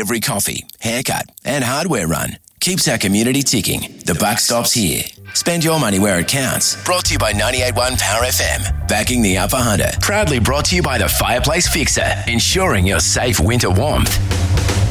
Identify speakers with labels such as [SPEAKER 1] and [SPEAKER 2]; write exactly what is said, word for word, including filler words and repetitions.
[SPEAKER 1] every coffee, haircut and hardware run keeps our community ticking. The buck stops here. Spend your money where it counts. Brought to you by ninety-eight point one Power F M. Backing the Upper Hunter. Proudly brought to you by the Fireplace Fixer. Ensuring your safe winter warmth.